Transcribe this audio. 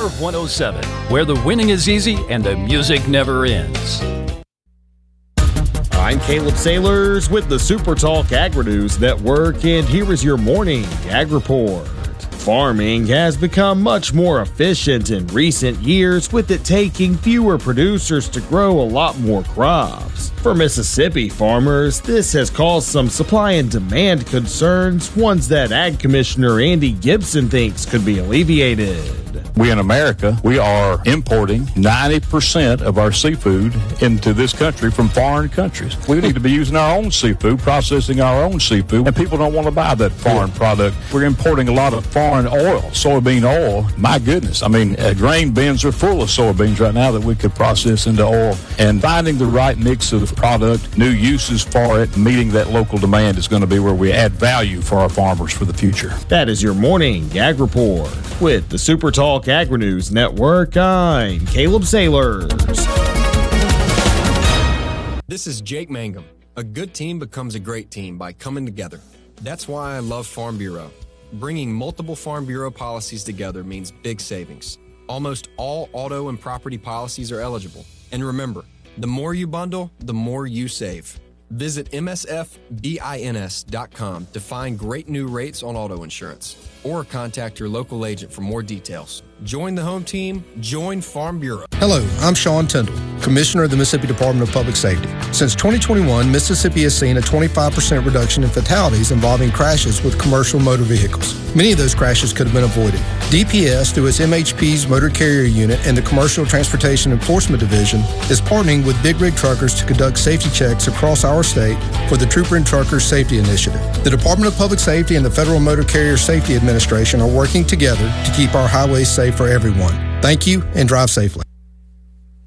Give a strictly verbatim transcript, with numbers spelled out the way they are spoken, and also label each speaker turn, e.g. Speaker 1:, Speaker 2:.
Speaker 1: Nerve one oh seven, where the winning is easy and the music never ends.
Speaker 2: I'm Caleb Sailors with the Super Talk Agri-News Network, and here is your morning Ag Report. Farming has become much more efficient in recent years, with it taking fewer producers to grow a lot more crops. For Mississippi farmers, this has caused some supply and demand concerns, ones that Ag Commissioner Andy Gibson thinks could be alleviated.
Speaker 3: We in America, we are importing ninety percent of our seafood into this country from foreign countries. We need to be using our own seafood, processing our own seafood, and people don't want to buy that foreign product. We're importing a lot of foreign oil, soybean oil. My goodness, I mean, uh, grain bins are full of soybeans right now that we could process into oil. And finding the right mix of product, new uses for it, meeting that local demand is going to be where we add value for our farmers for the future.
Speaker 2: That is your morning Ag Report. With the Super Talk Agri-News Network, I'm Caleb Sailors.
Speaker 4: This is Jake Mangum. A good team becomes a great team by coming together. That's why I love Farm Bureau. Bringing multiple Farm Bureau policies together means big savings. Almost all auto and property policies are eligible. And remember, the more you bundle, the more you save. Visit M S F bins dot com to find great new rates on auto insurance, or contact your local agent for more details. Join the home team. Join Farm Bureau.
Speaker 5: Hello, I'm Sean Tyndall, Commissioner of the Mississippi Department of Public Safety. Since twenty twenty-one, Mississippi has seen a twenty-five percent reduction in fatalities involving crashes with commercial motor vehicles. Many of those crashes could have been avoided. D P S, through its M H P's Motor Carrier Unit and the Commercial Transportation Enforcement Division, is partnering with Big Rig Truckers to conduct safety checks across our state for the Trooper and Truckers Safety Initiative. The Department of Public Safety and the Federal Motor Carrier Safety Administration are working together to keep our highways safe for everyone. Thank you, and drive safely.